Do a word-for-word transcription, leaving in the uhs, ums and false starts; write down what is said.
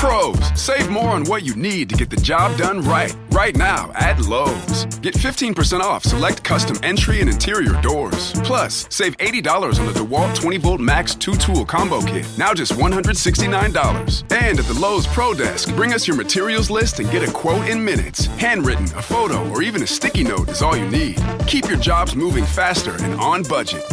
Pros, save more on what you need to get the job done right. Right now at Lowe's. Get fifteen percent off select custom entry and interior doors. Plus, save eighty dollars on the DeWalt twenty volt Max two tool combo kit. Now just one hundred sixty-nine dollars. And at the Lowe's Pro Desk, bring us your materials list and get a quote in minutes. Handwritten, a photo, or even a sticky note is all you need. Keep your jobs moving faster and on budget.